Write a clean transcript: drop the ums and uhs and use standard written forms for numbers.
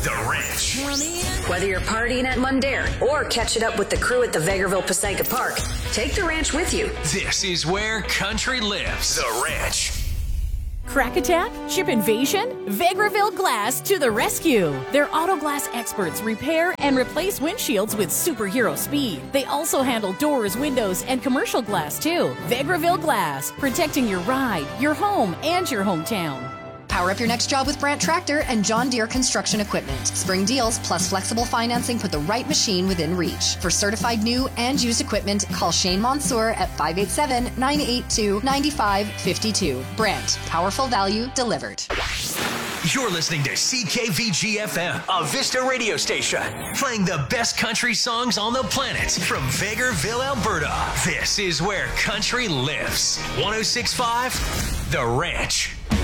The Ranch. Whether you're partying at Mundare or catching up with the crew at the Vegreville Passaica Park, take the ranch with you. This is where country lives. The Ranch. Crack attack? Ship invasion? Vegreville Glass to the rescue. Their auto glass experts repair and replace windshields with superhero speed. They also handle doors, windows, and commercial glass too. Vegreville Glass, protecting your ride, your home, and your hometown. Power up your next job with Brandt Tractor and John Deere Construction Equipment. Spring deals plus flexible financing put the right machine within reach. For certified new and used equipment, call Shane Mansour at 587-982-9552. Brandt, powerful value delivered. You're listening to CKVG-FM, a Vista radio station, playing the best country songs on the planet from Vegreville, Alberta. This is where country lives. 106.5, The Ranch.